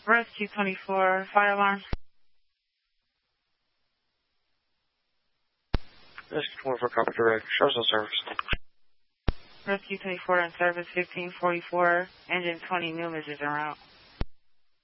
Rescue 24, fire alarm. Rescue 24, copy direct. Show's on service. Rescue 24 in service 1544, engine 20 Newman's is en route.